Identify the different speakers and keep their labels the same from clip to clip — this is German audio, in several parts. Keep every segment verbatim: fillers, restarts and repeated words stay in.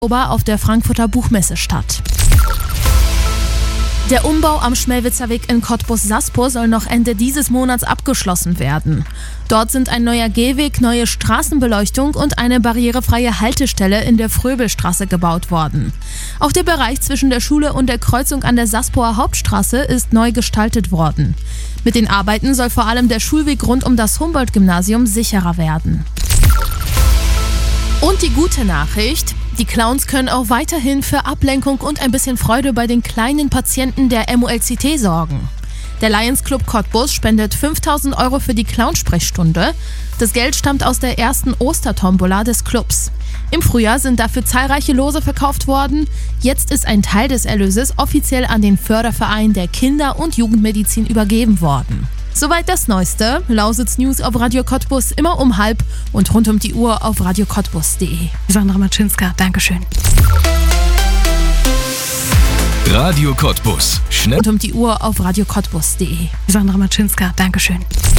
Speaker 1: auf der Frankfurter Buchmesse statt. Der Umbau am Schmelwitzer Weg in Cottbus-Saspor soll noch Ende dieses Monats abgeschlossen werden. Dort sind ein neuer Gehweg, neue Straßenbeleuchtung und eine barrierefreie Haltestelle in der Fröbelstraße gebaut worden. Auch der Bereich zwischen der Schule und der Kreuzung an der Sasporer Hauptstraße ist neu gestaltet worden. Mit den Arbeiten soll vor allem der Schulweg rund um das Humboldt-Gymnasium sicherer werden. Und die gute Nachricht: Die Clowns können auch weiterhin für Ablenkung und ein bisschen Freude bei den kleinen Patienten der M O L C T sorgen. Der Lions Club Cottbus spendet fünftausend Euro für die Clownsprechstunde. Das Geld stammt aus der ersten Ostertombola des Clubs. Im Frühjahr sind dafür zahlreiche Lose verkauft worden. Jetzt ist ein Teil des Erlöses offiziell an den Förderverein der Kinder- und Jugendmedizin übergeben worden. Soweit das Neueste. Lausitz News auf Radio Cottbus immer um halb und rund um die Uhr auf radio cottbus punkt de.
Speaker 2: Sandra Matschinska, Dankeschön.
Speaker 3: Radio Cottbus. Schnell.
Speaker 1: Rund um die Uhr auf radio cottbus punkt de.
Speaker 2: Sandra Matschinska, Dankeschön.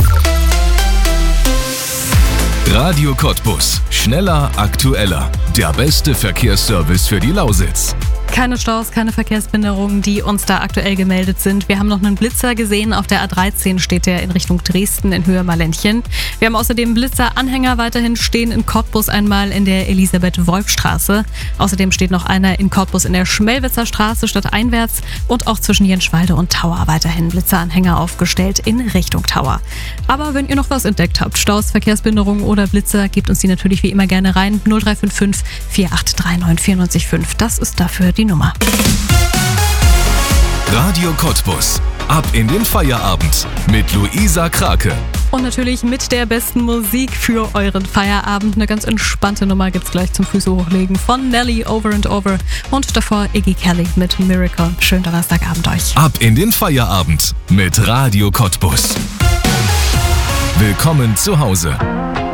Speaker 3: Radio Cottbus. Schneller, aktueller. Der beste Verkehrsservice für die Lausitz.
Speaker 2: Keine Staus, keine Verkehrsbehinderungen, die uns da aktuell gemeldet sind. Wir haben noch einen Blitzer gesehen. Auf der A dreizehn steht der in Richtung Dresden in Höhe Marlenchen. Wir haben außerdem Blitzer-Anhänger weiterhin stehen in Cottbus, einmal in der Elisabeth-Wolf-Straße. Außerdem steht noch einer in Cottbus in der Schmelwitzer Straße stadteinwärts und auch zwischen Jenschwalde und Tauer weiterhin Blitzer-Anhänger aufgestellt in Richtung Tauer. Aber wenn ihr noch was entdeckt habt, Staus, Verkehrsbehinderungen oder Blitzer, gebt uns die natürlich wie immer gerne rein. null drei fünf fünf, vier acht drei neun, vier neun fünf. Das ist dafür die Nummer.
Speaker 3: Radio Cottbus. Ab in den Feierabend mit Luisa Krake.
Speaker 2: Und natürlich mit der besten Musik für euren Feierabend. Eine ganz entspannte Nummer gibt's gleich zum Füße hochlegen von Nelly, Over and Over. Und davor Iggy Kelly mit Miracle. Schönen Donnerstagabend euch.
Speaker 3: Ab in den Feierabend mit Radio Cottbus. Willkommen zu Hause.